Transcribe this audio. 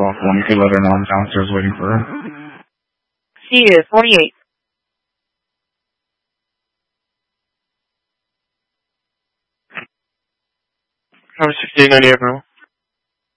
call phone. You could let her know I'm downstairs waiting for her. She is 48. I'm 1698 now.